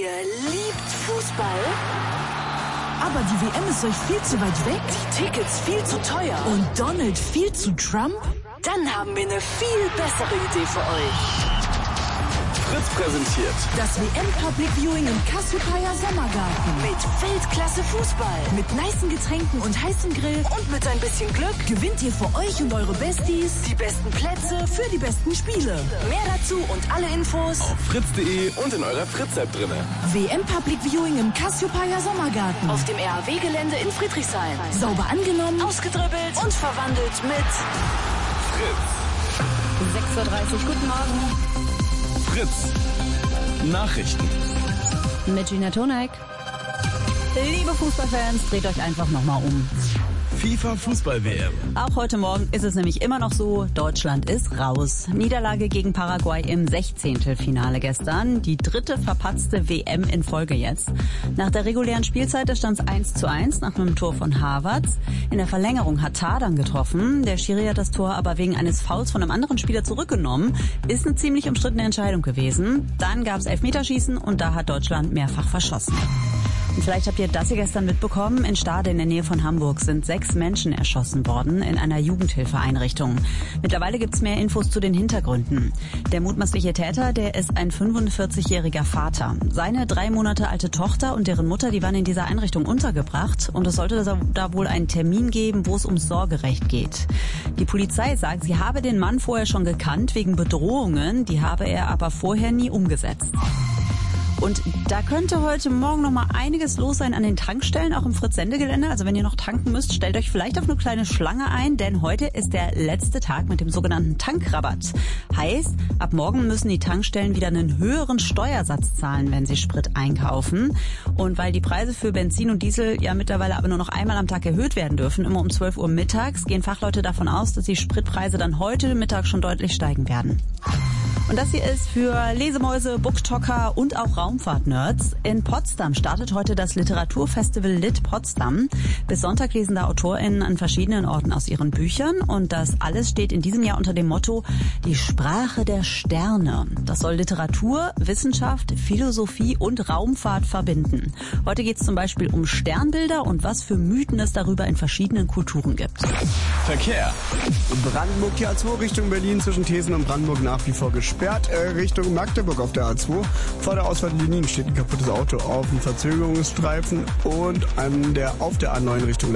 Ihr liebt Fußball? Aber die WM ist euch viel zu weit weg? Die Tickets viel zu teuer? Und Donald viel zu Trump? Dann haben wir eine viel bessere Idee für euch. Fritz präsentiert das WM Public Viewing im Cassiopeia Sommergarten. Mit Weltklasse Fußball. Mit nicen Getränken und heißem Grill. Und mit ein bisschen Glück gewinnt ihr für euch und eure Besties die besten Plätze für die besten Spiele. Mehr dazu und alle Infos auf fritz.de und in eurer Fritz-App drinne. WM Public Viewing im Cassiopeia Sommergarten. Auf dem RAW-Gelände in Friedrichshain. Sauber angenommen, ausgedribbelt und verwandelt mit Fritz. 6:30 Uhr, guten Morgen. Fritz. Nachrichten. Mit Gina Tonek. Liebe Fußballfans, dreht euch einfach nochmal um. FIFA-Fußball-WM. Auch heute Morgen ist es nämlich immer noch so, Deutschland ist raus. Niederlage gegen Paraguay im 16. Finale gestern. Die dritte verpatzte WM in Folge jetzt. Nach der regulären Spielzeit stand es 1:1 nach einem Tor von Havertz. In der Verlängerung hat Tardan getroffen. Der Schiri hat das Tor aber wegen eines Fouls von einem anderen Spieler zurückgenommen. Ist eine ziemlich umstrittene Entscheidung gewesen. Dann gab es Elfmeterschießen und da hat Deutschland mehrfach verschossen. Und vielleicht habt ihr das hier gestern mitbekommen. In Stade in der Nähe von Hamburg sind 6 Menschen erschossen worden in einer Jugendhilfeeinrichtung. Mittlerweile gibt's mehr Infos zu den Hintergründen. Der mutmaßliche Täter, der ist ein 45-jähriger Vater. Seine 3 Monate alte Tochter und deren Mutter, die waren in dieser Einrichtung untergebracht. Und es sollte da wohl einen Termin geben, wo es ums Sorgerecht geht. Die Polizei sagt, sie habe den Mann vorher schon gekannt wegen Bedrohungen. Die habe er aber vorher nie umgesetzt. Und da könnte heute Morgen noch mal einiges los sein an den Tankstellen, auch im Fritz-Sendegelände. Also wenn ihr noch tanken müsst, stellt euch vielleicht auf eine kleine Schlange ein, denn heute ist der letzte Tag mit dem sogenannten Tankrabatt. Heißt, ab morgen müssen die Tankstellen wieder einen höheren Steuersatz zahlen, wenn sie Sprit einkaufen. Und weil die Preise für Benzin und Diesel ja mittlerweile aber nur noch einmal am Tag erhöht werden dürfen, immer um 12 Uhr mittags, gehen Fachleute davon aus, dass die Spritpreise dann heute Mittag schon deutlich steigen werden. Und das hier ist für Lesemäuse, Booktalker und auch Raumfahrt-Nerds. In Potsdam startet heute das Literaturfestival Lit Potsdam. Bis Sonntag lesen da AutorInnen an verschiedenen Orten aus ihren Büchern. Und das alles steht in diesem Jahr unter dem Motto Die Sprache der Sterne. Das soll Literatur, Wissenschaft, Philosophie und Raumfahrt verbinden. Heute geht es zum Beispiel um Sternbilder und was für Mythen es darüber in verschiedenen Kulturen gibt. Verkehr. Brandenburg, die A2 Richtung Berlin zwischen Thesen und Brandenburg nach wie vor gesperrt. Richtung Magdeburg auf der A2. Vor der Ausfahrt Lenin steht ein kaputtes Auto auf dem Verzögerungsstreifen und auf der A9 Richtung